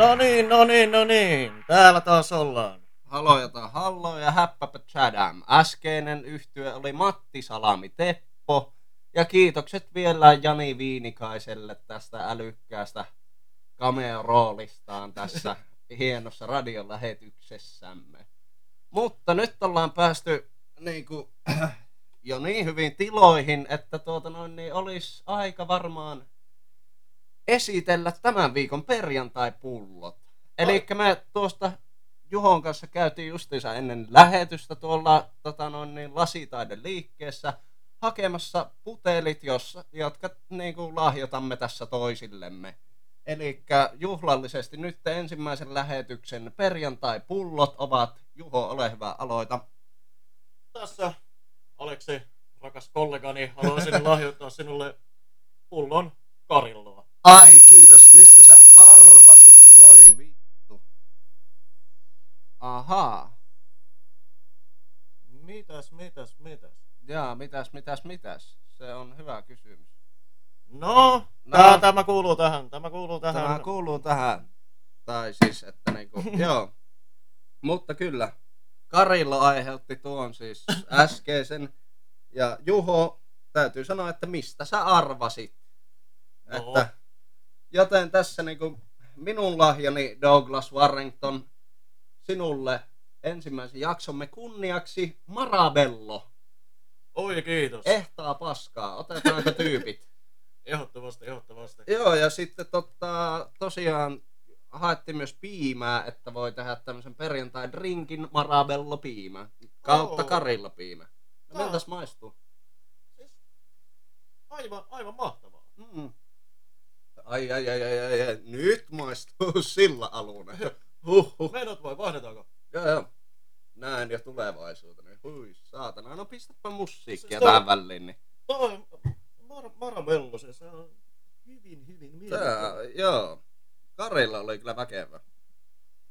No niin, no niin, no niin. Täällä taas ollaan. Halojata hallo ja häppäpä chadam. Äskeinen yhtye oli Matti Salami Teppo. Ja kiitokset vielä Jani Viinikaiselle tästä älykkäästä cameo-roolistaan tässä hienossa radiolähetyksessämme. Mutta nyt ollaan päästy jo niin hyvin tiloihin, että olisi aika varmaan esitellä tämän viikon perjantai-pullot. Elikkä me tuosta Juhon kanssa käytiin justiinsa ennen lähetystä tuolla lasitaiden liikkeessä hakemassa putelit, jotka lahjoitamme tässä toisillemme. Elikkä juhlallisesti nyt ensimmäisen lähetyksen perjantai-pullot ovat. Juho, ole hyvä, aloita. Tässä Aleksi, rakas kollegani, haluaisin lahjoittaa sinulle pullon Karilloa. Ai kiitos, mistä sä arvasit? Voi vittu. Ahaa. Mitäs? Jaa, mitäs? Se on hyvä kysymys. No. Tämä kuuluu tähän. Tämä kuuluu tähän. Tai siis, että joo. Mutta kyllä, Karillo aiheutti tuon siis äskeisen. Ja Juho, täytyy sanoa, että mistä sä arvasit? No. Että, joten tässä minun lahjani Douglas Warrington sinulle ensimmäisen jaksomme kunniaksi Marabello. Oi, kiitos. Ehtaa paskaa. Otetaanko tyypit? Ehdottomasti. Joo, ja sitten tosiaan haettiin myös piimää, että voi tehdä tämmöisen perjantai-drinkin Marabello-piimä. Kautta Karillo-piimä. No, miltäs maistuu? Aivan mahtavaa. Ai. Nyt maistuu sillä aluna. Menot vai vaihdetaanko? Joo. Näen jo tulevaisuutena. Hui saatana. No pistäpä musiikkia Siis tähän väliin. Niin. Toi Marabello, se on hyvin mielenkiintoinen. Joo. Karilla oli kyllä väkevä.